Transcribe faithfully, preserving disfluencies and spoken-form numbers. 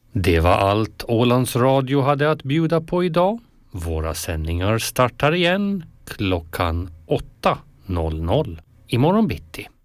Det var allt Ålands Radio hade att bjuda på idag. Våra sändningar startar igen klockan åtta noll noll imorgon bitti.